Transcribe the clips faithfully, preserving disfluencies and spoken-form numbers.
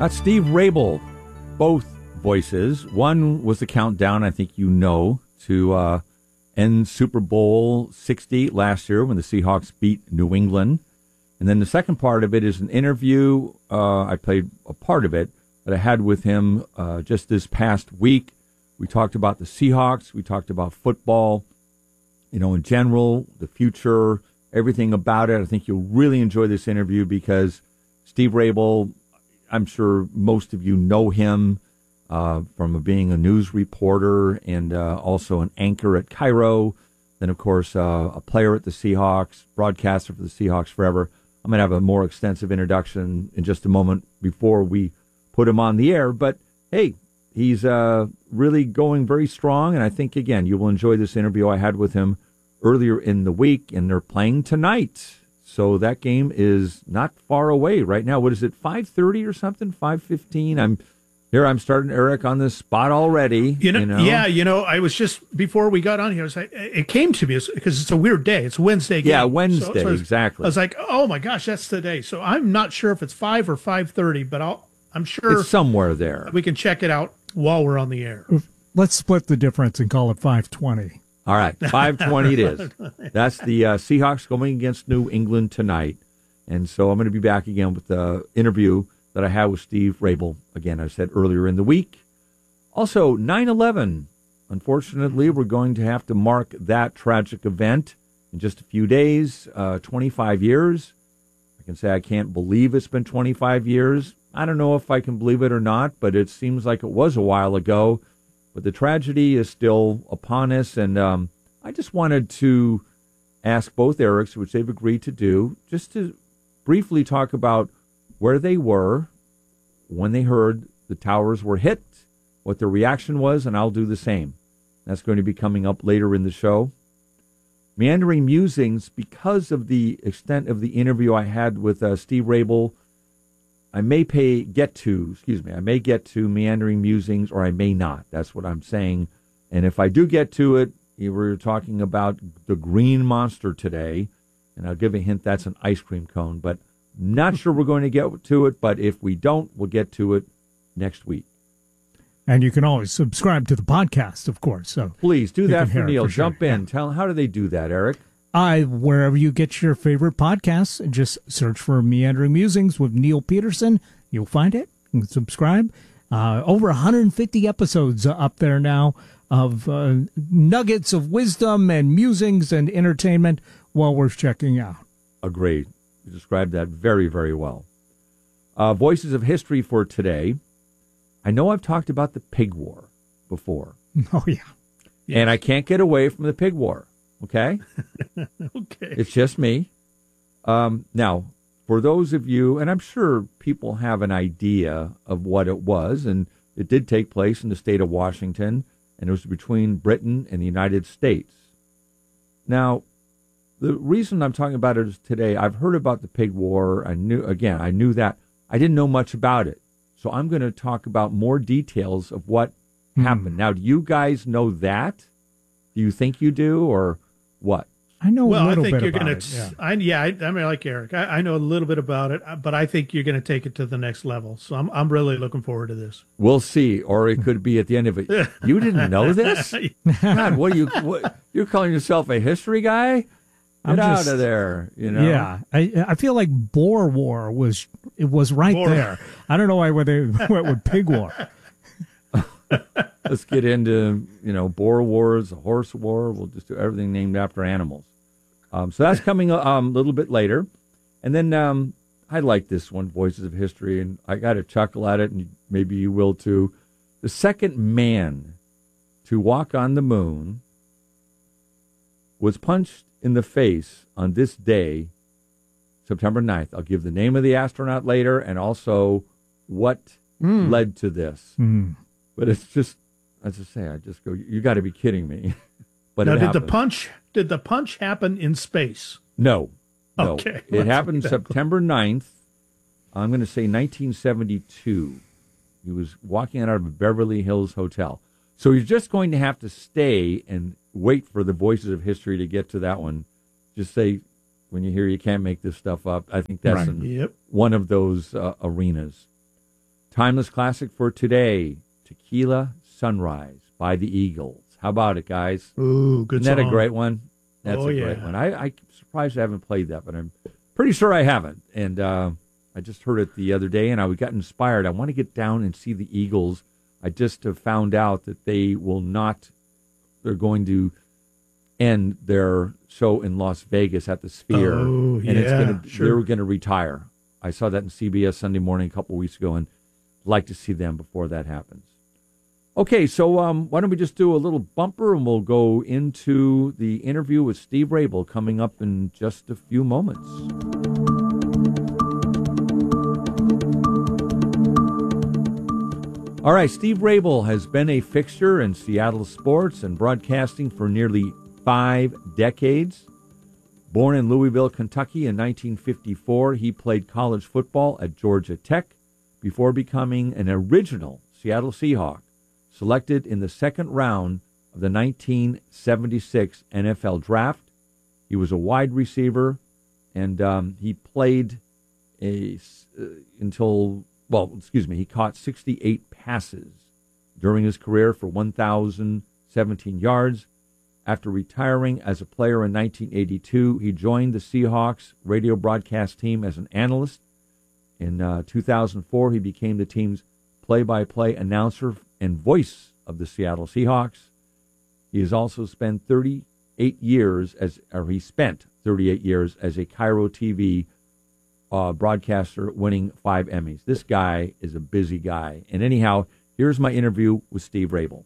That's Steve Raible, both voices. One was the countdown, I think you know, to uh, end Super Bowl sixty last year when the Seahawks beat New England. And then the second part of it is an interview. Uh, I played a part of it that I had with him uh, just this past week. We talked about the Seahawks. We talked about football, you know, in general, the future, everything about it. I think you'll really enjoy this interview because Steve Raible, I'm sure most of you know him uh, from being a news reporter and uh, also an anchor at Cairo. Then, of course, uh, a player at the Seahawks, broadcaster for the Seahawks forever. I'm going to have a more extensive introduction in just a moment before we put him on the air. But, hey, he's uh, really going very strong. And I think, again, you will enjoy this interview I had with him earlier in the week. And they're playing tonight. So that game is not far away right now. What is it, five thirty or something, five fifteen? I'm here. I'm starting, Eric, on this spot already. You know, you know? Yeah, you know, I was just, before we got on here, I was like, it came to me because it's a weird day. It's a Wednesday game. Yeah, Wednesday, so, so I was, exactly. I was like, oh, my gosh, that's the day. So I'm not sure if it's five or five thirty, but I'll, I'm sure it's somewhere there. We can check it out while we're on the air. Let's split the difference and call it five twenty. All right, five twenty it is. That's the uh, Seahawks going against New England tonight. And so I'm going to be back again with the interview that I had with Steve Raible. Again, I said earlier in the week. Also, nine eleven. Unfortunately, we're going to have to mark that tragic event in just a few days, uh, twenty-five years. I can say I can't believe it's been twenty-five years. I don't know if I can believe it or not, but it seems like it was a while ago. But the tragedy is still upon us, and um, I just wanted to ask both Erics, which they've agreed to do, just to briefly talk about where they were when they heard the towers were hit, what their reaction was, and I'll do the same. That's going to be coming up later in the show. Meandering Musings, because of the extent of the interview I had with uh, Steve Raible, I may pay, get to, excuse me, I may get to Meandering Musings or I may not. That's what I'm saying. And if I do get to it, we were talking about the green monster today, and I'll give a hint that's an ice cream cone, but not sure we're going to get to it, but if we don't, we'll get to it next week. And you can always subscribe to the podcast, of course. So please do that for Neil. For sure. Jump in. Yeah. Tell how do they do that, Eric? I wherever you get your favorite podcasts, just search for Meandering Musings with Neil Peterson. You'll find it. You can subscribe. Uh, over one hundred fifty episodes up there now of uh, nuggets of wisdom and musings and entertainment well worth checking out. Agreed. You described that very, very well. Uh, Voices of History for today. I know I've talked about the pig war before. Oh, yeah. Yes. And I can't get away from the pig war. Okay? Okay. It's just me. Um, now, for those of you, and I'm sure people have an idea of what it was, and it did take place in the state of Washington, and it was between Britain and the United States. Now, the reason I'm talking about it is today, I've heard about the pig war. I knew, again, I knew that. I didn't know much about it. So I'm going to talk about more details of what mm. happened. Now, do you guys know that? Do you think you do, or what? I know well, a little I think bit you're about gonna, it. Yeah, I, yeah I, I mean, like Eric, I, I know a little bit about it, but I think you're going to take it to the next level. So I'm I'm really looking forward to this. We'll see, or it could be at the end of it. You didn't know this? God, what are you? What, you're calling yourself a history guy? Get I'm out just, of there! You know? Yeah, I I feel like Boer War was it was right Boer. there. I don't know why they went with Pig War. Let's get into, you know, Boer Wars, the Horse War. We'll just do everything named after animals. Um, so that's coming um, a little bit later. And then um, I like this one, Voices of History, and I got to chuckle at it, and maybe you will too. The second man to walk on the moon was punched in the face on this day, September ninth. I'll give the name of the astronaut later and also what mm. led to this. Mm. But it's just, as I say, I just go, you got to be kidding me. But now, it did happened. the punch? Did the punch happen in space? No. No. Okay. It happened September ninth. I'm going to say nineteen seventy-two. He was walking out of a Beverly Hills hotel. So you're just going to have to stay and wait for the Voices of History to get to that one. Just say, when you hear you can't make this stuff up, I think that's Right. in Yep. one of those uh, arenas. Timeless classic for today, Tequila Sunrise by the Eagles. How about it, guys? Ooh, good Isn't that song. a great one? That's Oh, a great yeah. one. I, I'm surprised I haven't played that, but I'm pretty sure I haven't. And uh, I just heard it the other day, and I got inspired. I want to get down and see the Eagles. I just have found out that they will not, they're going to end their show in Las Vegas at the Sphere. Oh, and it's yeah, gonna, sure. they're going to retire. I saw that in C B S Sunday Morning a couple of weeks ago, and I'd like to see them before that happens. Okay, so um, why don't we just do a little bumper, and we'll go into the interview with Steve Rabel coming up in just a few moments. All right, Steve Rabel has been a fixture in Seattle sports and broadcasting for nearly five decades. Born in Louisville, Kentucky in nineteen fifty-four, he played college football at Georgia Tech before becoming an original Seattle Seahawk, selected in the second round of the nineteen seventy-six N F L Draft. He was a wide receiver, and um, he played a, uh, until, well, excuse me, he caught sixty-eight passes during his career for one thousand seventeen yards. After retiring as a player in nineteen eighty-two, he joined the Seahawks radio broadcast team as an analyst. In uh, two thousand four, he became the team's play-by-play announcer and voice of the Seattle Seahawks. He has also spent thirty-eight years as, or he spent thirty-eight years as a Cairo T V uh, broadcaster, winning five Emmys. This guy is a busy guy. And anyhow, here's my interview with Steve Rabel.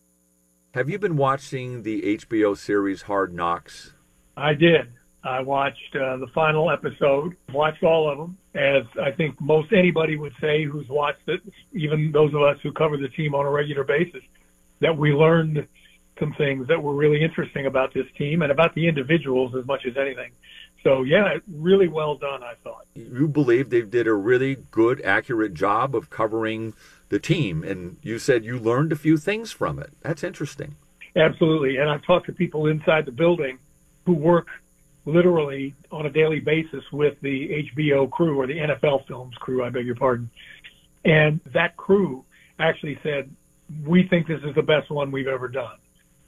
Have you been watching the H B O series Hard Knocks? I did. I watched uh, the final episode, watched all of them, as I think most anybody would say who's watched it, even those of us who cover the team on a regular basis, that we learned some things that were really interesting about this team and about the individuals as much as anything. So, yeah, really well done, I thought. You believe they did a really good, accurate job of covering the team, and you said you learned a few things from it. That's interesting. Absolutely. And I've talked to people inside the building who work literally on a daily basis with the H B O crew, or the N F L Films crew, I beg your pardon. And that crew actually said, we think this is the best one we've ever done.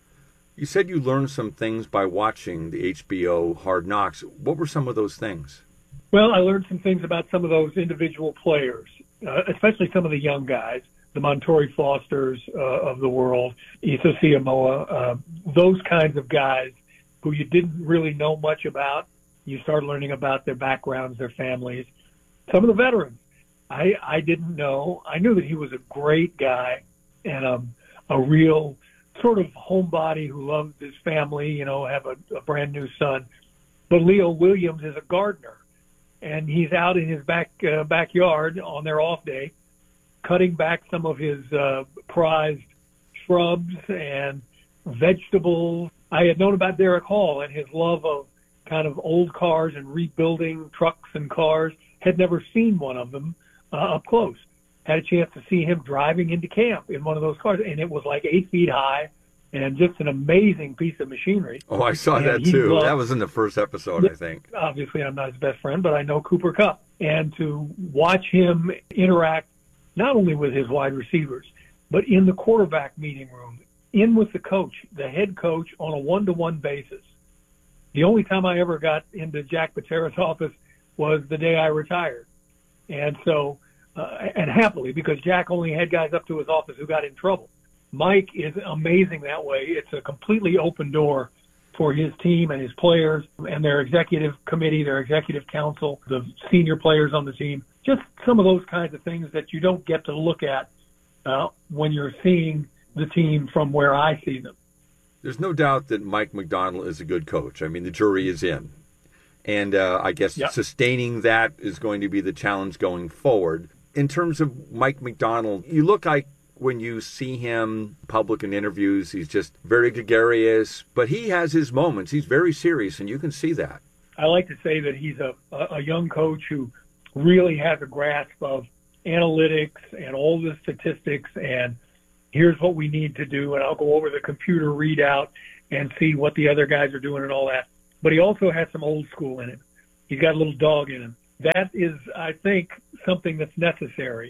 You said you learned some things by watching the H B O Hard Knocks. What were some of those things? Well, I learned some things about some of those individual players, uh, especially some of the young guys, the Montori Fosters uh, of the world, Issa Siamoa, uh, those kinds of guys who you didn't really know much about. You started learning about their backgrounds, their families. Some of the veterans, I, I didn't know. I knew that he was a great guy and um, a real sort of homebody who loved his family, you know, have a, a brand new son. But Leo Williams is a gardener, and he's out in his back uh, backyard on their off day, cutting back some of his uh, prized shrubs and vegetables. I had known about Derek Hall and his love of kind of old cars and rebuilding trucks and cars. Had never seen one of them uh, up close. Had a chance to see him driving into camp in one of those cars, and it was like eight feet high and just an amazing piece of machinery. Oh, I saw And that he too. loved- That was in the first episode, I think. Obviously, I'm not his best friend, but I know Cooper Kupp. And to watch him interact not only with his wide receivers, but in the quarterback meeting room, in with the coach, the head coach, on a one-to-one basis. The only time I ever got into Jack Patera's office was the day I retired. And so, uh, and happily, because Jack only had guys up to his office who got in trouble. Mike is amazing that way. It's a completely open door for his team and his players and their executive committee, their executive council, the senior players on the team. Just some of those kinds of things that you don't get to look at uh, when you're seeing the team from where I see them. There's no doubt that Mike Macdonald is a good coach. I mean, the jury is in. And uh, I guess Yep. sustaining that is going to be the challenge going forward. In terms of Mike Macdonald, you look like when you see him public in interviews, he's just very gregarious, but he has his moments. He's very serious, and you can see that. I like to say that he's a, a young coach who really has a grasp of analytics and all the statistics, and here's what we need to do, and I'll go over the computer readout and see what the other guys are doing and all that. But he also has some old school in him. He's got a little dog in him. That is, I think, something that's necessary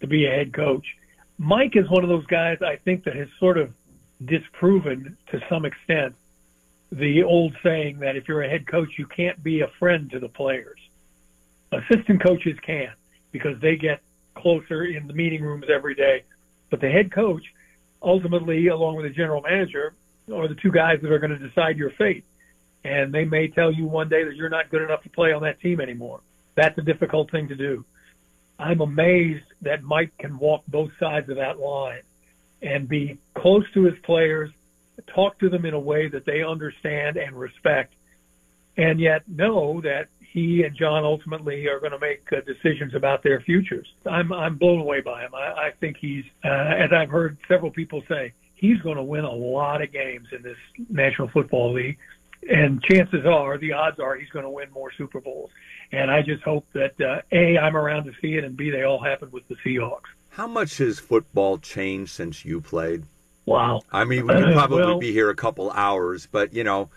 to be a head coach. Mike is one of those guys I think that has sort of disproven to some extent the old saying that if you're a head coach, you can't be a friend to the players. Assistant coaches can, because they get closer in the meeting rooms every day. But the head coach, ultimately, along with the general manager, are the two guys that are going to decide your fate. And they may tell you one day that you're not good enough to play on that team anymore. That's a difficult thing to do. I'm amazed that Mike can walk both sides of that line and be close to his players, talk to them in a way that they understand and respect, and yet know that he and John ultimately are going to make uh, decisions about their futures. I'm I'm blown away by him. I, I think he's, uh, as I've heard several people say, he's going to win a lot of games in this National Football League, and chances are, the odds are, he's going to win more Super Bowls. And I just hope that, uh, A, I'm around to see it, and B, they all happen with the Seahawks. How much has football changed since you played? Wow. I mean, we could probably well, be here a couple hours, but, you know,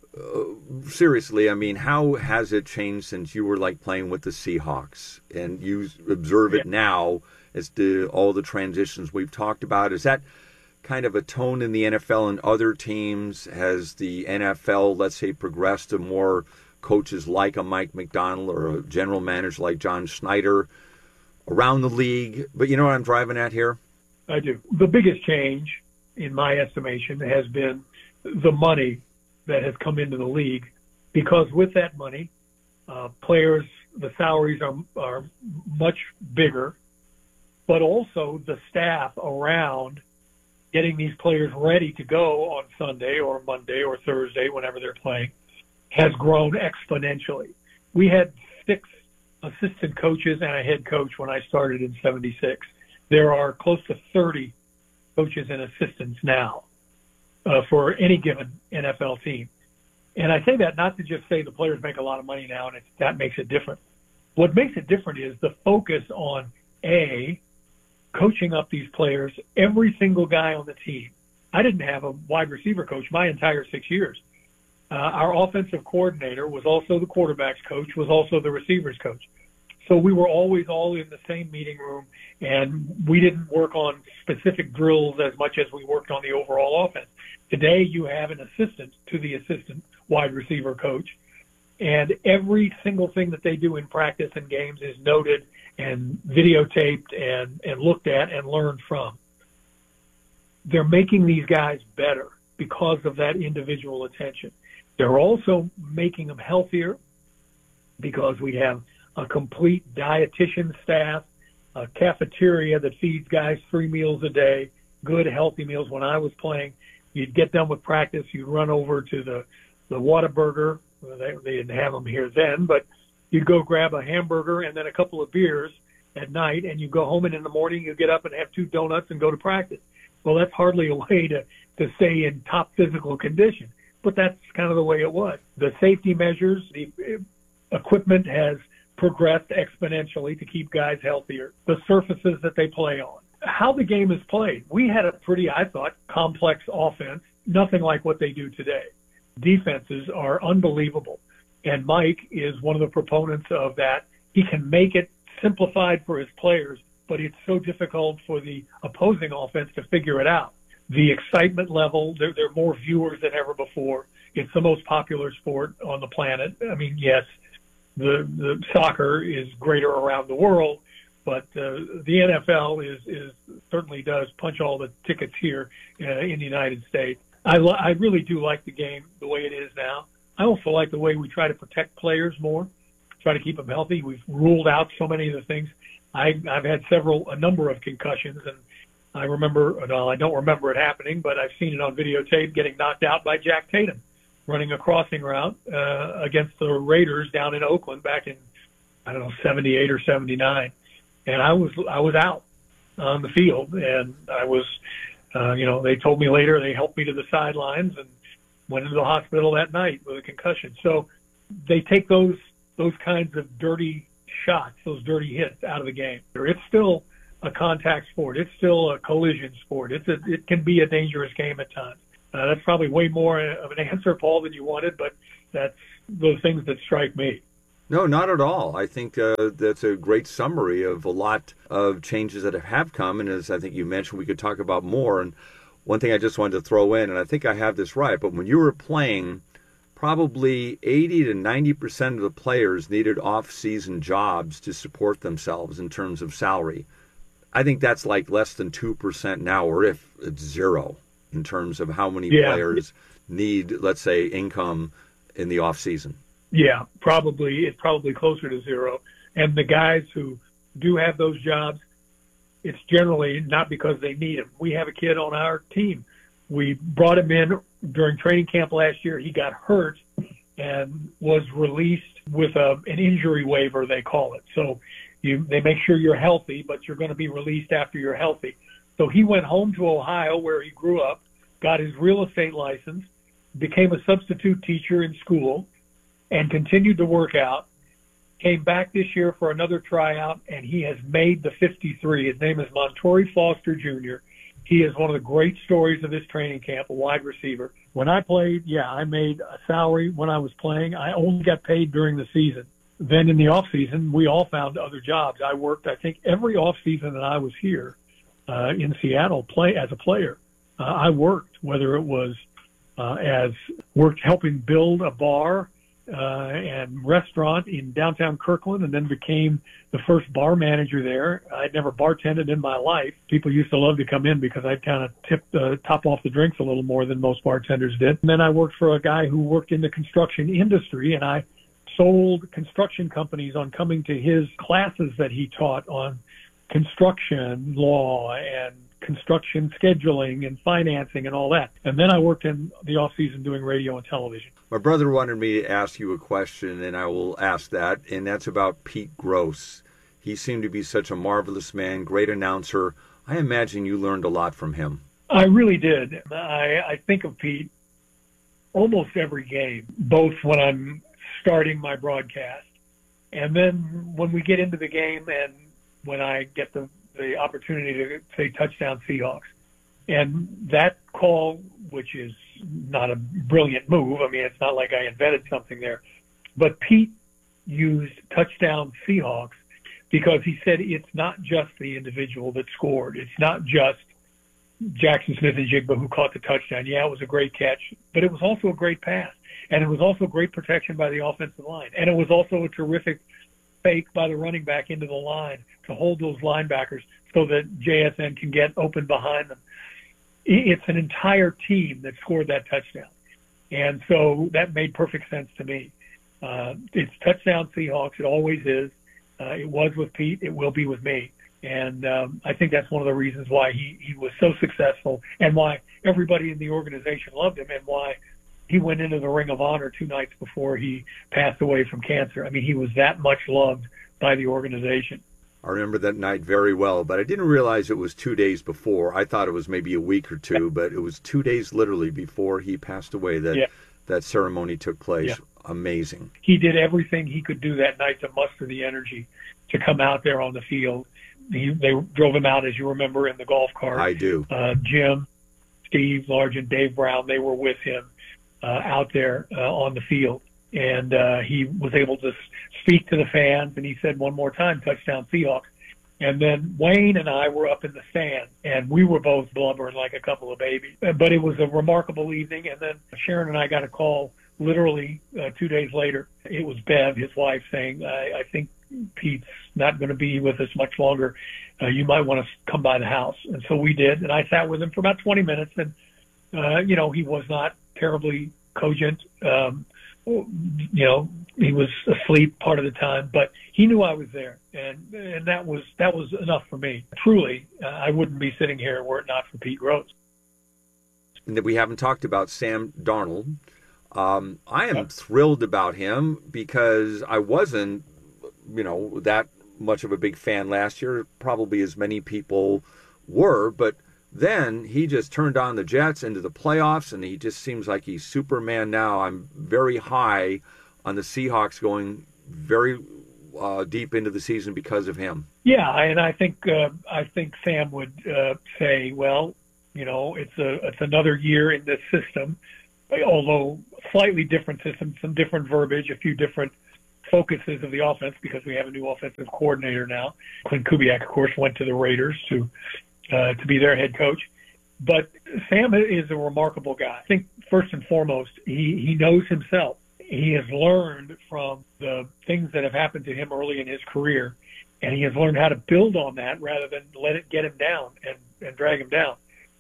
uh, seriously, I mean, how has it changed since you were, like, playing with the Seahawks? And you observe it yeah. now as to all the transitions we've talked about. Is that kind of a tone in the N F L and other teams? Has the N F L, let's say, progressed to more coaches like a Mike Macdonald or a general manager like John Schneider around the league? But you know what I'm driving at here? I do. The biggest change, in my estimation, has been the money that has come into the league, because with that money, uh, players, the salaries are, are much bigger, but also the staff around getting these players ready to go on Sunday or Monday or Thursday, whenever they're playing, has grown exponentially. We had six assistant coaches and a head coach when I started in seventy-six. There are close to thirty coaches and assistants now uh, for any given N F L team. And I say that not to just say the players make a lot of money now and it's, that makes it different. What makes it different is the focus on, A, coaching up these players, every single guy on the team. I didn't have a wide receiver coach my entire six years. Uh, our offensive coordinator was also the quarterback's coach, was also the receivers coach. So we were always all in the same meeting room, and we didn't work on specific drills as much as we worked on the overall offense. Today you have an assistant to the assistant wide receiver coach, and every single thing that they do in practice and games is noted and videotaped and, and looked at and learned from. They're making these guys better because of that individual attention. They're also making them healthier because we have a complete dietitian staff, a cafeteria that feeds guys three meals a day, good, healthy meals. When I was playing, you'd get done with practice, you'd run over to the, the Whataburger. Well, they, they didn't have them here then, but you'd go grab a hamburger and then a couple of beers at night, and you go home, and in the morning you get up and have two donuts and go to practice. Well, that's hardly a way to, to stay in top physical condition, but that's kind of the way it was. The safety measures, the equipment has progressed exponentially to keep guys healthier. The surfaces that they play on. How the game is played. We had a pretty, I thought, complex offense, nothing like what they do today. Defenses are unbelievable, and Mike is one of the proponents of that. He can make it simplified for his players, but it's so difficult for the opposing offense to figure it out. The excitement level, there, there are more viewers than ever before. It's the most popular sport on the planet. I mean, yes, the, the soccer is greater around the world, but uh, the N F L is, is certainly does punch all the tickets here uh, in the United States. I, lo- I really do like the game the way it is now. I also like the way we try to protect players more, try to keep them healthy. We've ruled out so many of the things. I, I've had several, a number of concussions, and I remember, well, I don't remember it happening, but I've seen it on videotape, getting knocked out by Jack Tatum, running a crossing route uh, against the Raiders down in Oakland back in, I don't know, seventy-eight or seventy-nine. And I was, I was out on the field, and I was, uh, you know, they told me later, they helped me to the sidelines and went into the hospital that night with a concussion. So they take those, those kinds of dirty shots, those dirty hits out of the game. It's still a contact sport. It's still a collision sport. It's a, it can be a dangerous game at times. Uh, that's probably way more of an answer, Paul, than you wanted, but that's those things that strike me. No, not at all. I think uh, that's a great summary of a lot of changes that have come. And as I think you mentioned, we could talk about more. And one thing I just wanted to throw in, and I think I have this right, but when you were playing, probably eighty to ninety percent of the players needed off-season jobs to support themselves in terms of salary. I think that's like less than two percent now, or if it's zero, in terms of how many yeah. players need, let's say, income in the off-season. Yeah, probably. It's probably closer to zero. And the guys who do have those jobs, it's generally not because they need them. We have a kid on our team. We brought him in during training camp last year. He got hurt and was released with a, an injury waiver, they call it. So you, they make sure you're healthy, but you're going to be released after you're healthy. So he went home to Ohio, where he grew up, got his real estate license, became a substitute teacher in school, and continued to work out, came back this year for another tryout, and he has made the fifty-three. His name is Montori Foster Junior He is one of the great stories of this training camp, a wide receiver. When I played, yeah, I made a salary when I was playing. I only got paid during the season. Then in the off season, we all found other jobs. I worked, I think, every off season that I was here uh, in Seattle play as a player. Uh, I worked, whether it was uh, as worked helping build a bar Uh, and restaurant in downtown Kirkland, and then became the first bar manager there. I'd never bartended in my life. People used to love to come in because I'd kind of tip the top off the drinks a little more than most bartenders did. And then I worked for a guy who worked in the construction industry, and I sold construction companies on coming to his classes that he taught on construction law and construction scheduling and financing and all that. And then I worked in the off season doing radio and television. My brother wanted me to ask you a question, and I will ask that, and that's about Pete Gross. He seemed to be such a marvelous man, great announcer. I imagine you learned a lot from him. I really did. I, I think of Pete almost every game, both when I'm starting my broadcast and then when we get into the game and when I get the, the opportunity to say touchdown Seahawks. And that call, which is not a brilliant move, I mean, it's not like I invented something there, but Pete used touchdown Seahawks because he said it's not just the individual that scored. It's not just Jackson Smith-Njigba who caught the touchdown. Yeah, it was a great catch, but it was also a great pass. And it was also great protection by the offensive line. And it was also a terrific fake by the running back into the line to hold those linebackers so that J S N can get open behind them. It's an entire team that scored that touchdown. And so that made perfect sense to me. Uh, it's touchdown Seahawks. It always is. Uh, it was with Pete. It will be with me. And um, I think that's one of the reasons why he, he was so successful and why everybody in the organization loved him and why he went into the Ring of Honor two nights before he passed away from cancer. I mean, he was that much loved by the organization. I remember that night very well, but I didn't realize it was two days before. I thought it was maybe a week or two, but it was two days literally before he passed away that yeah. that ceremony took place. Yeah. Amazing. He did everything he could do that night to muster the energy to come out there on the field. He, they drove him out, as you remember, in the golf cart. I do. Uh, Jim, Steve Largent, Dave Brown, they were with him uh, out there uh, on the field. And uh, he was able to speak to the fans, and he said one more time, touchdown Seahawks. And then Wayne and I were up in the stand, and we were both blubbering like a couple of babies. But it was a remarkable evening. And then Sharon and I got a call literally uh, two days later. It was Bev, his wife, saying, I, I think Pete's not going to be with us much longer. Uh, you might want to come by the house. And so we did. And I sat with him for about twenty minutes. And, uh, you know, he was not terribly cogent. Um, you know, he was asleep part of the time, but he knew I was there. And, and that was, that was enough for me. Truly, uh, I wouldn't be sitting here were it not for Pete Gross. And that we haven't talked about Sam Darnold. Um, I am thrilled about him because I wasn't, you know, that much of a big fan last year, probably as many people were, but then he just turned on the Jets into the playoffs, and he just seems like he's Superman now. I'm very high on the Seahawks going very uh, deep into the season because of him. Yeah, and I think uh, I think Sam would uh, say, well, you know, it's a it's another year in this system, although slightly different system, some different verbiage, a few different focuses of the offense because we have a new offensive coordinator now. Clint Kubiak, of course, went to the Raiders to uh, to be their head coach. But Sam is a remarkable guy. I think first and foremost, he, he knows himself. He has learned from the things that have happened to him early in his career, and he has learned how to build on that rather than let it get him down and, and drag him down.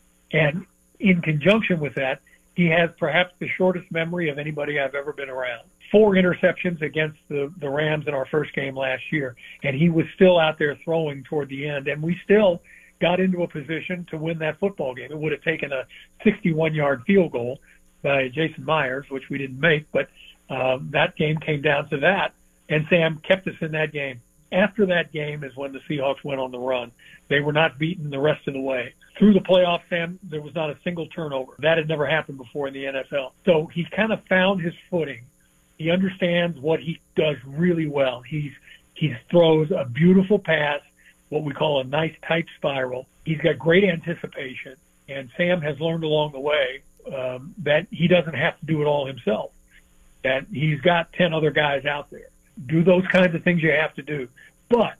And in conjunction with that, he has perhaps the shortest memory of anybody I've ever been around. Four interceptions against the, the Rams in our first game last year, and he was still out there throwing toward the end, and we still got into a position to win that football game. It would have taken a sixty-one-yard field goal by Jason Myers, which we didn't make, but um, that game came down to that, and Sam kept us in that game. After that game is when the Seahawks went on the run. They were not beaten the rest of the way. Through the playoffs, Sam, there was not a single turnover. That had never happened before in the N F L. So he kind of found his footing. He understands what he does really well. He's he throws a beautiful pass, what we call a nice tight spiral. He's got great anticipation, and Sam has learned along the way um, that he doesn't have to do it all himself, that he's got ten other guys out there. Do those kinds of things you have to do. But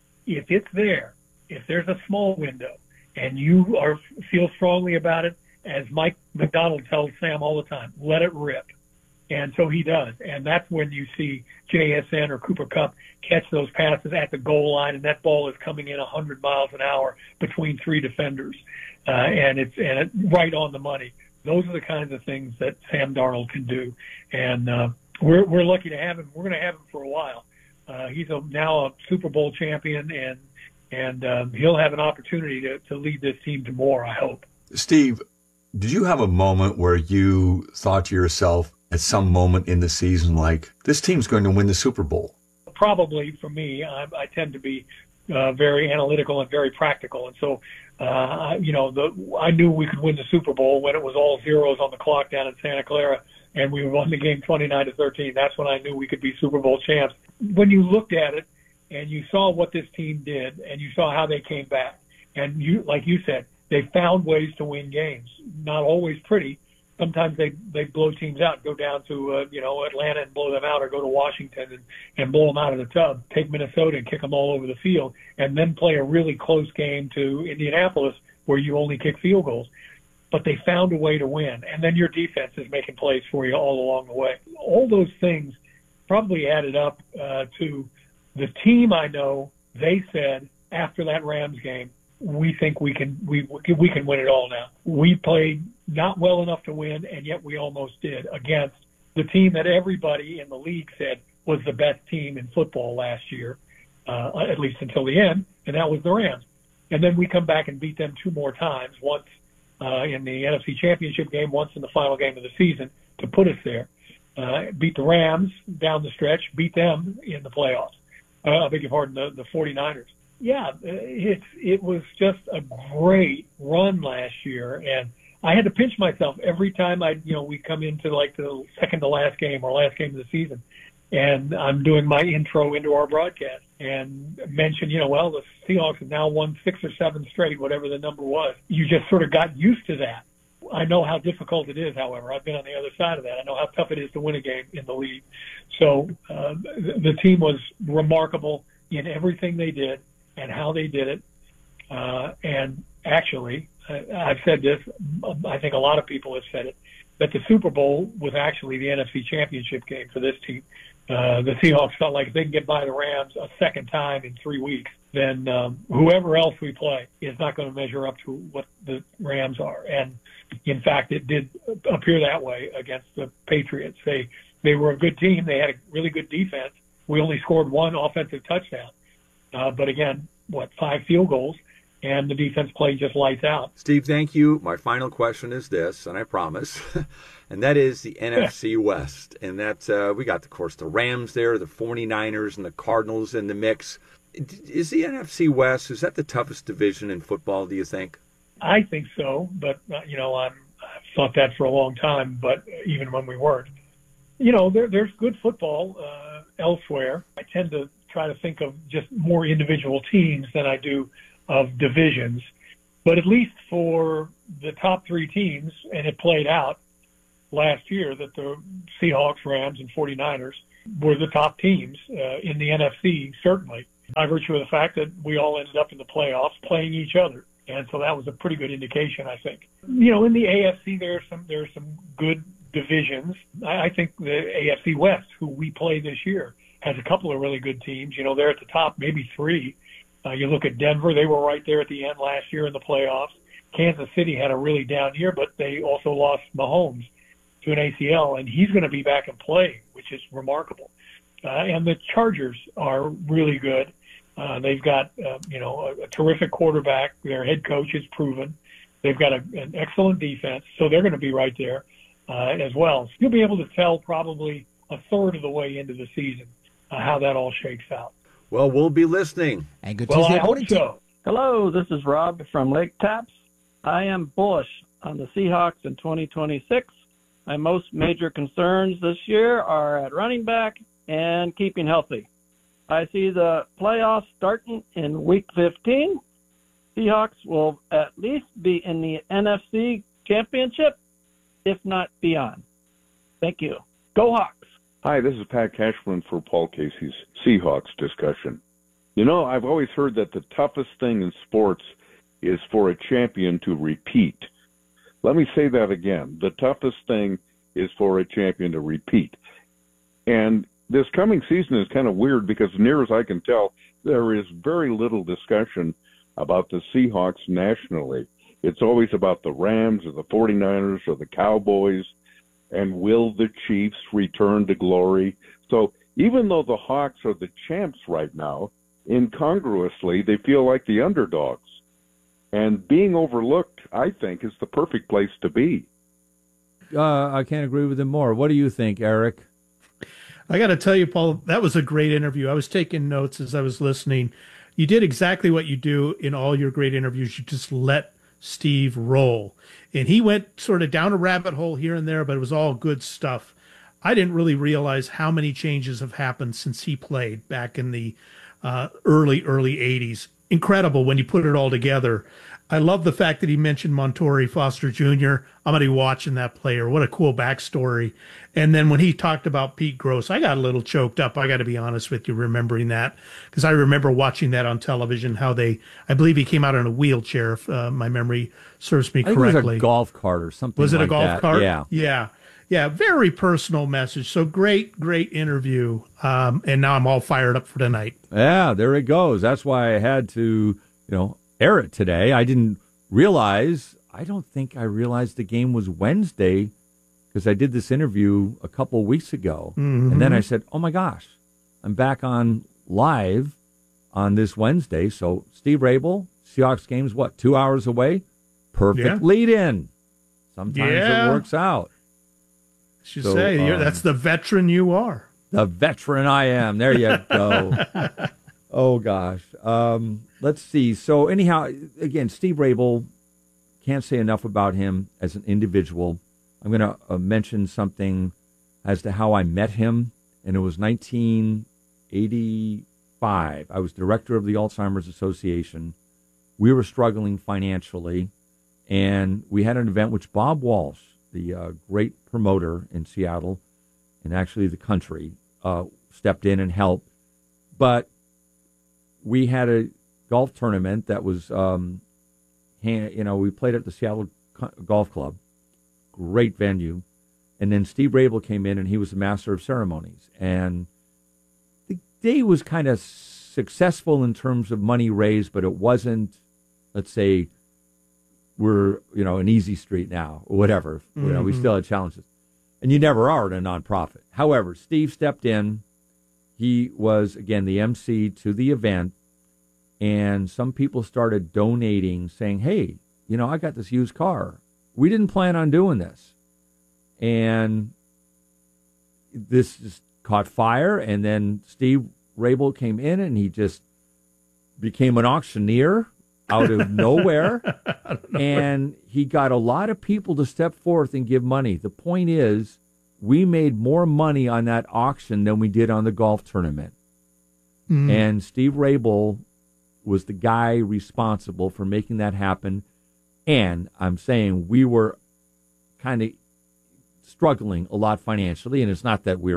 if it's there, if there's a small window, and you are feel strongly about it, as Mike McDonald tells Sam all the time, let it rip. And so he does. And that's when you see J S N or Cooper Kupp catch those passes at the goal line, and that ball is coming in one hundred miles an hour between three defenders. Uh, and it's and it's right on the money. Those are the kinds of things that Sam Darnold can do. And uh, we're, we're lucky to have him. We're going to have him for a while. Uh, he's a, now a Super Bowl champion, and and um, he'll have an opportunity to, to lead this team to more, I hope. Steve, did you have a moment where you thought to yourself at some moment in the season, like, this team's going to win the Super Bowl? Probably for me, I, I tend to be uh, very analytical and very practical. And so, uh, you know, the, I knew we could win the Super Bowl when it was all zeros on the clock down in Santa Clara, and we won the game twenty-nine to thirteen. That's when I knew we could be Super Bowl champs. When you looked at it and you saw what this team did and you saw how they came back, and you, like you said, they found ways to win games. Not always pretty. Sometimes they, they blow teams out, go down to, uh, you know, Atlanta and blow them out, or go to Washington and, and blow them out of the tub, take Minnesota and kick them all over the field, and then play a really close game to Indianapolis where you only kick field goals. But they found a way to win, and then your defense is making plays for you all along the way. All those things probably added up uh, to the team. I know they said after that Rams game, we think we can we we can win it all now. We played not well enough to win, and yet we almost did against the team that everybody in the league said was the best team in football last year, uh, at least until the end, and that was the Rams. And then we come back and beat them two more times, once uh, in the N F C Championship game, once in the final game of the season, to put us there. Uh, beat the Rams down the stretch, beat them in the playoffs. Uh, I beg your pardon, the, the 49ers. Yeah, it, it was just a great run last year, and I had to pinch myself every time I, you know, we come into like the second to last game or last game of the season, and I'm doing my intro into our broadcast and mention, you know, well, the Seahawks have now won six or seven straight, whatever the number was. You just sort of got used to that. I know how difficult it is, however. I've been on the other side of that. I know how tough it is to win a game in the league. So uh, the, the team was remarkable in everything they did and how they did it. Uh, and actually, I, I've said this, I think a lot of people have said it, that the Super Bowl was actually the N F C Championship game for this team. Uh, the Seahawks felt like if they can get by the Rams a second time in three weeks, then um, whoever else we play is not going to measure up to what the Rams are. And in fact, it did appear that way against the Patriots. They they were a good team. They had a really good defense. We only scored one offensive touchdown. Uh, but again, what, five field goals, and the defense played just lights out. Steve, thank you. My final question is this, and I promise, and that is the N F C West. And that uh, we got, of course, the Rams there, the 49ers, and the Cardinals in the mix. Is the N F C West, is that the toughest division in football, do you think? I think so, but, uh, you know, I'm, I've thought that for a long time, but even when we weren't. You know, there, there's good football uh, elsewhere. I tend to try to think of just more individual teams than I do of divisions. But at least for the top three teams, and it played out last year that the Seahawks, Rams, and 49ers were the top teams uh, in the N F C, certainly, by virtue of the fact that we all ended up in the playoffs playing each other. And so that was a pretty good indication, I think. You know, in the A F C, there are some there are some good divisions. I, I think the A F C West, who we play this year, has a couple of really good teams. You know, they're at the top, maybe three. Uh, you look at Denver, they were right there at the end last year in the playoffs. Kansas City had a really down year, but they also lost Mahomes to an A C L, and he's going to be back and play, which is remarkable. Uh, and the Chargers are really good. Uh, they've got, uh, you know, a, a terrific quarterback. Their head coach is proven. They've got a, an excellent defense, so they're going to be right there uh, as well. So you'll be able to tell probably a third of the way into the season uh, how that all shakes out. Well, we'll be listening. And good Well, Tuesday I hope morning to you. so. Hello, this is Rob from Lake Taps. I am bullish on the Seahawks in twenty twenty-six. My most major concerns this year are at running back and keeping healthy. I see the playoffs starting in week fifteen. Seahawks will at least be in the N F C championship, if not beyond. Thank you. Go Hawks. Hi, this is Pat Cashman for Paul Casey's Seahawks discussion. You know, I've always heard that the toughest thing in sports is for a champion to repeat. Let me say that again. The toughest thing is for a champion to repeat. And this coming season is kind of weird because, near as I can tell, there is very little discussion about the Seahawks nationally. It's always about the Rams or the forty-niners or the Cowboys, and will the Chiefs return to glory? So even though the Hawks are the champs right now, incongruously, they feel like the underdogs. And being overlooked, I think, is the perfect place to be. Uh, I can't agree with him more. What do you think, Eric? I got to tell you, Paul, that was a great interview. I was taking notes as I was listening. You did exactly what you do in all your great interviews. You just let Steve roll. And he went sort of down a rabbit hole here and there, but it was all good stuff. I didn't really realize how many changes have happened since he played back in the uh, early, early eighties. Incredible when you put it all together. I love the fact that he mentioned Montorie Foster Junior I'm going to be watching that player. What a cool backstory. And then when he talked about Pete Gross, I got a little choked up. I got to be honest with you, remembering that, because I remember watching that on television, how they, I believe he came out in a wheelchair, if uh, my memory serves me I think correctly. it was a golf cart or something Was it like a golf that. cart? Yeah. Yeah. Yeah. Very personal message. So great, great interview. Um, and now I'm all fired up for tonight. Yeah, there it goes. That's why I had to, you know, air it today. I didn't realize, I don't think I realized the game was Wednesday because I did this interview a couple weeks ago. Mm-hmm. And then I said, oh my gosh, I'm back on live on this Wednesday. So Steve Rabel, Seahawks game's what, two hours away? Perfect Yeah. lead in. Sometimes Yeah. it works out. Should So, say, you're, um, that's the veteran you are. The veteran I am. There you go. Oh, gosh. Um, let's see. So, anyhow, again, Steve Rabel, can't say enough about him as an individual. I'm going to uh, mention something as to how I met him, and it was nineteen eighty-five. I was director of the Alzheimer's Association. We were struggling financially, and we had an event which Bob Walsh, the uh, great promoter in Seattle, and actually the country, uh, stepped in and helped. But we had a golf tournament that was, um, you know, we played at the Seattle Golf Club, great venue. And then Steve Rabel came in, and he was the master of ceremonies. And the day was kind of successful in terms of money raised, but it wasn't, let's say, we're, you know, an easy street now or whatever. Mm-hmm. You know, we still had challenges. And you never are in a nonprofit. However, Steve stepped in. He was, again, the M C to the event. And some people started donating, saying, hey, you know, I got this used car. We didn't plan on doing this. And this just caught fire. And then Steve Rabel came in, and he just became an auctioneer out of nowhere. And he got a lot of people to step forth and give money. The point is, we made more money on that auction than we did on the golf tournament. Mm. And Steve Rabel was the guy responsible for making that happen. And I'm saying we were kind of struggling a lot financially, and it's not that we were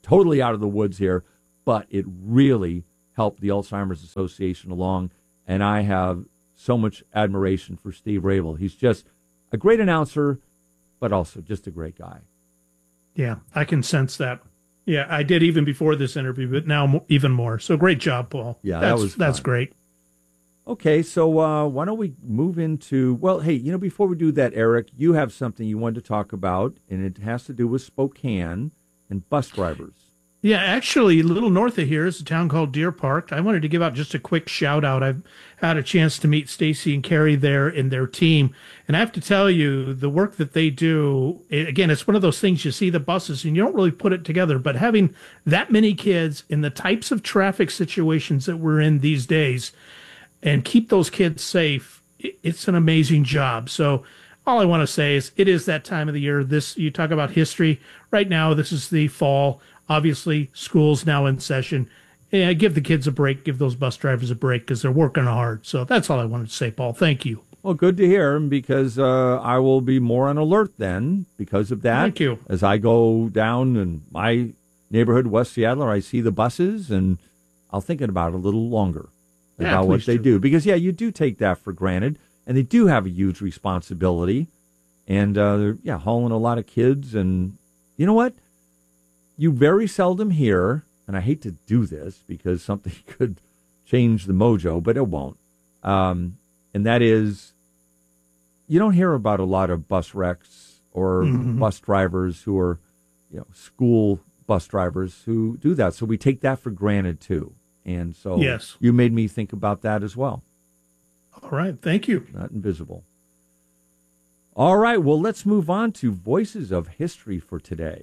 totally out of the woods here, but it really helped the Alzheimer's Association along, and I have so much admiration for Steve Rabel. He's just a great announcer, but also just a great guy. Yeah, I can sense that. Yeah, I did even before this interview, but now even more. So great job, Paul. Yeah, that's, that was that's fun. great. Okay, so uh, why don't we move into, well, hey, you know, before we do that, Eric, you have something you wanted to talk about, and it has to do with Spokane and bus drivers. Yeah, actually, a little north of here is a town called Deer Park. I wanted to give out just a quick shout out. I've had a chance to meet Stacy and Carrie there and their team. And I have to tell you, the work that they do, again, it's one of those things you see the buses and you don't really put it together. But having that many kids in the types of traffic situations that we're in these days and keep those kids safe, it's an amazing job. So all I want to say is it is that time of the year. This, you talk about history. Right now, this is the fall. Obviously, school's now in session. Yeah, give the kids a break. Give those bus drivers a break because they're working hard. So that's all I wanted to say, Paul. Thank you. Well, good to hear, because uh, I will be more on alert then because of that. Thank you. As I go down in my neighborhood, West Seattle, I see the buses, and I'll think about it a little longer Yeah, about what please they do. do. Because, yeah, you do take that for granted, and they do have a huge responsibility. And, uh, they're, yeah, hauling a lot of kids. And you know what? You very seldom hear, and I hate to do this because something could change the mojo, but it won't. Um, and that is, you don't hear about a lot of bus wrecks or Mhm. bus drivers who are, you know, school bus drivers who do that. So we take that for granted too. And so Yes. you made me think about that as well. All right. Thank you. Not invisible. All right. Well, let's move on to Voices of History for today.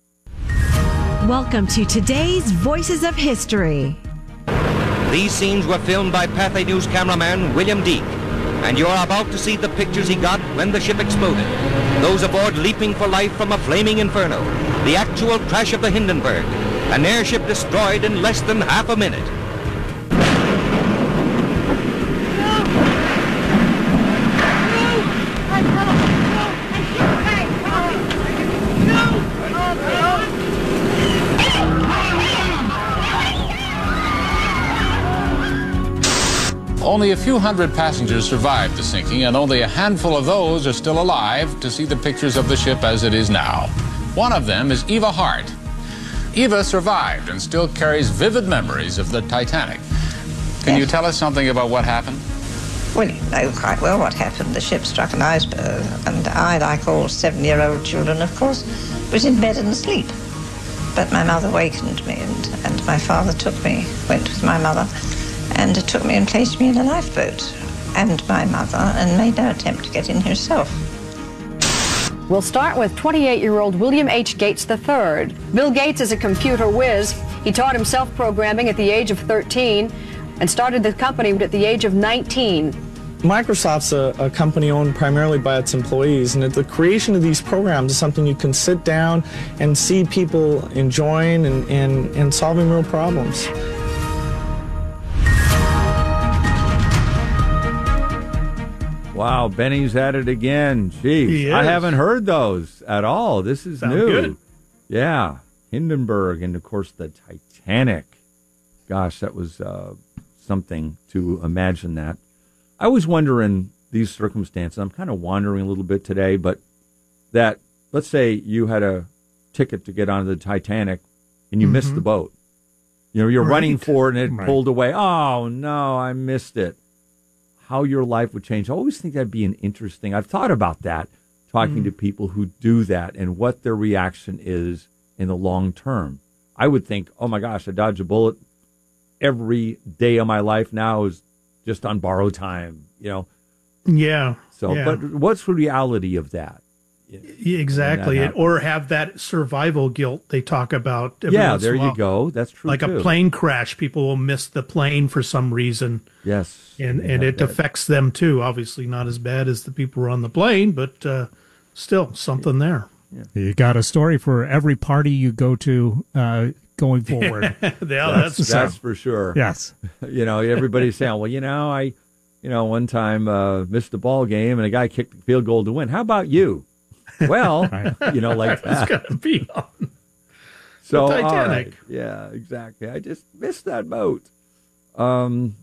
Welcome to today's Voices of History. These scenes were filmed by Pathé News cameraman William Deek, and you are about to see the pictures he got when the ship exploded. Those aboard leaping for life from a flaming inferno, the actual crash of the Hindenburg, an airship destroyed in less than half a minute. Only a few hundred passengers survived the sinking, and only a handful of those are still alive to see the pictures of the ship as it is now. One of them is Eva Hart. Eva survived and still carries vivid memories of the Titanic. Can Yes. you tell us something about what happened? Well, you know quite well what happened. The ship struck an iceberg, and I, like all seven-year-old children, of course, was in bed and asleep. But my mother wakened me, and, and my father took me, went with my mother, and took me and placed me in a lifeboat, and my mother, and made no attempt to get in herself. We'll start with twenty-eight-year-old William H. Gates the third. Bill Gates is a computer whiz. He taught himself programming at the age of thirteen and started the company at the age of nineteen. Microsoft's a, a company owned primarily by its employees, and the creation of these programs is something you can sit down and see people enjoying and, and, and solving real problems. Wow, Benny's at it again. Jeez, He I is. haven't heard those at all. This is Sound new. good. Yeah, Hindenburg and, of course, the Titanic. Gosh, that was uh, something to imagine that. I always wonder in these circumstances, I'm kind of wandering a little bit today, but that, let's say you had a ticket to get onto the Titanic and you missed Mhm. the boat. You know, you're Right. running for it and it Right. pulled away. Oh, no, I missed it. How your life would change. I always think that'd be an interesting, I've thought about that, talking Mm. to people who do that and what their reaction is in the long term. I would think, oh my gosh, I dodged a bullet. Every day of my life now is just on borrowed time, you know? Yeah. So, yeah. but what's the reality of that? Yeah, exactly. When that It- or have that survival guilt they talk about. every Yeah, once in there a you while. go. That's true. Like too. a plane crash, people will miss the plane for some reason. Yes. And they and have it that. affects them too. Obviously not as bad as the people who are on the plane, but uh, still something there. You got a story for every party you go to uh, going forward. yeah, That's, that's, that's for sure. Yes. You know, everybody's saying, well, you know, I, you know, one time uh, missed a ball game and a guy kicked the field goal to win. How about you? Well, you know, like it's that. got to be on. So, the all Titanic. right. Yeah, exactly. I just missed that boat. Um,